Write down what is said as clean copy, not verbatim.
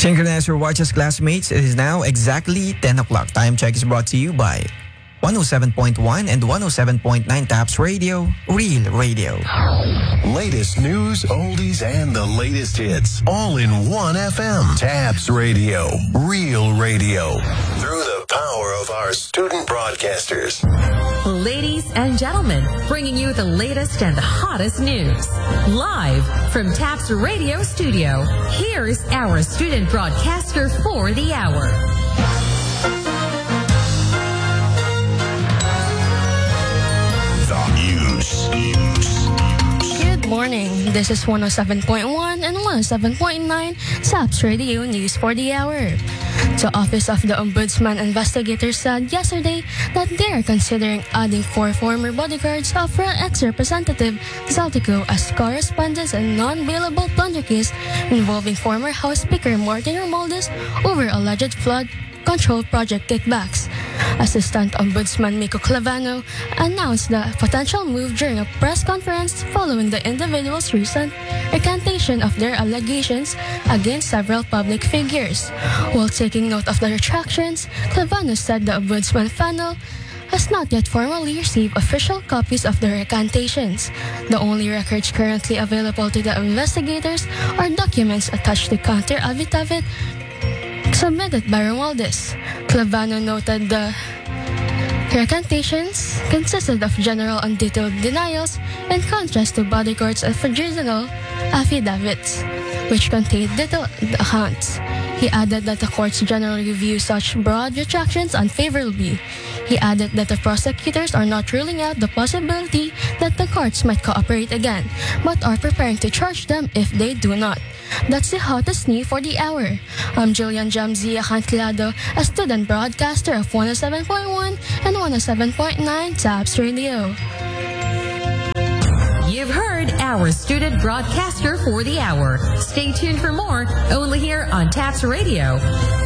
Synchronize your watches, classmates. It is now exactly 10 o'clock. Time check is brought to you by 107.1 and 107.9 Taps Radio, Real Radio. Latest news, oldies, and the latest hits, all in one FM. Taps Radio, Real Radio. Through the power of our student broadcasters. Ladies and gentlemen, bringing you the latest and hottest news. Live from Taps Radio Studio, here's our student broadcaster for the hour. Good morning. This is 107.1 and 107.9 SAPS Radio News for the hour. The Office of the Ombudsman investigators said yesterday that they are considering adding 4 former bodyguards of ex-representative Zaltico as correspondents in non-bailable plunder case involving former House Speaker Martin Romualdez over alleged flood control project kickbacks. Assistant Ombudsman Miko Clavano announced the potential move during a press conference following the individual's recent recantation of their allegations against several public figures. While taking note of the retractions, Clavano said the Ombudsman panel has not yet formally received official copies of the recantations. The only records currently available to the investigators are documents attached to counter affidavit submitted by Romualdez. Clavano noted the recantations consisted of general and detailed denials in contrast to bodyguards and original affidavits, which contained detailed accounts. He added that the courts generally view such broad retractions unfavorably. He added that the prosecutors are not ruling out the possibility that the courts might cooperate again, but are preparing to charge them if they do not. That's the hottest news for the hour. I'm Jillian Jamzia Cantilado, a student broadcaster of 107.1 and 107.9 TAPS Radio. You've heard our student broadcaster for the hour. Stay tuned for more, only here on TAPS Radio.